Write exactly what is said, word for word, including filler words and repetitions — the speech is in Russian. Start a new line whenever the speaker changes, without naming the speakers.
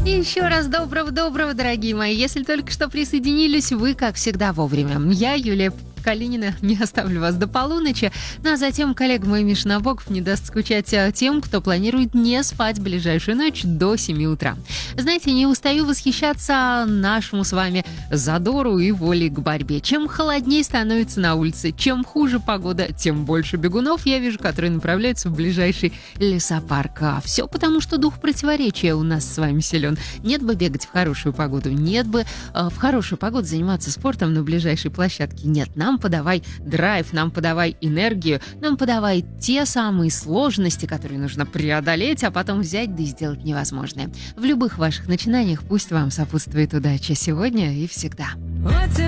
Еще раз доброго-доброго, дорогие мои. Если только что присоединились, вы, как всегда, вовремя. Я, Юлия Калинина, не оставлю вас до полуночи. Ну а затем коллега мой Миша Набоков не даст скучать тем, кто планирует не спать ближайшую ночь до семи утра. Знаете, не устаю восхищаться нашему с вами задору и воле к борьбе. Чем холоднее становится на улице, чем хуже погода, тем больше бегунов я вижу, которые направляются в ближайший лесопарк. А все потому, что дух противоречия у нас с вами силен. Нет бы бегать в хорошую погоду, нет бы э, в хорошую погоду заниматься спортом на ближайшей площадке. Нет, нам подавай драйв, нам подавай энергию, нам подавай те самые сложности, которые нужно преодолеть, а потом взять да и сделать невозможное. В любых ваших начинаниях пусть вам сопутствует удача сегодня и всегда.
Вот